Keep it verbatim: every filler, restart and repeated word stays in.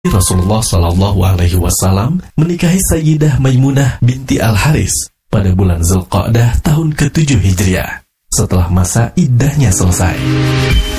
Rasulullah Shallallahu Alaihi Wasallam menikahi Sayyidah Maimunah binti Al-Haris pada bulan Zulqa'dah tahun ketujuh Hijriah setelah masa iddahnya selesai.